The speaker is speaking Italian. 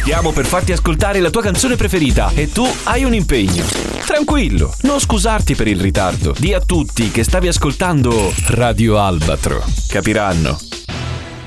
Stiamo per farti ascoltare la tua canzone preferita e tu hai un impegno. Tranquillo, non scusarti per il ritardo. Di a tutti che stavi ascoltando Radio Albatro. Capiranno.